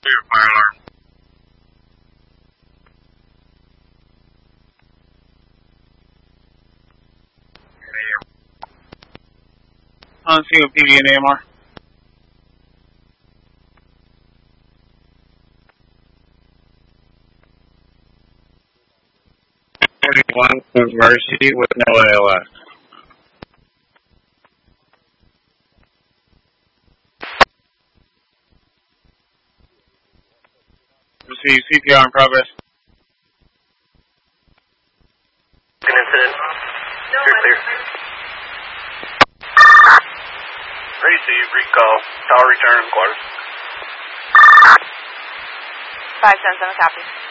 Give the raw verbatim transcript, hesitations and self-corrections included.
clear fire alarm. On scene with P D and A M R. forty-one with Mercy with no A L S. Receive C P R in progress. An incident. No, You're clear. Receive, recall. Tower return, quarters. five seven seven, copy.